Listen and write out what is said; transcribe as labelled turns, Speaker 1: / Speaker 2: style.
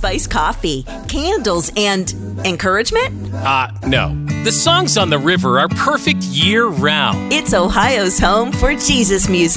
Speaker 1: spiced coffee, candles, and encouragement?
Speaker 2: No. The songs on the river are perfect year-round.
Speaker 1: It's Ohio's home for Jesus music.